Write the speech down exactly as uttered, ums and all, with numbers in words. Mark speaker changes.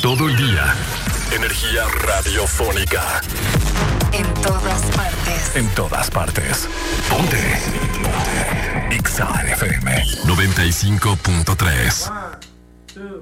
Speaker 1: Todo el día. Energía radiofónica.
Speaker 2: En todas partes.
Speaker 1: En todas partes. Ponte. Ponte. X A F M noventa y cinco punto tres.